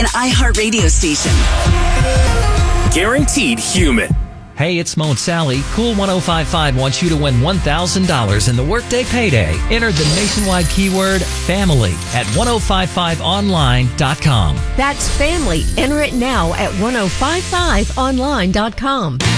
an iHeartRadio station. Guaranteed human. Hey, it's Mo and Sally. Cool 105.5 wants you to win $1,000 in the Workday Payday. Enter the nationwide keyword family at 1055online.com. That's family. Enter it now at 1055online.com.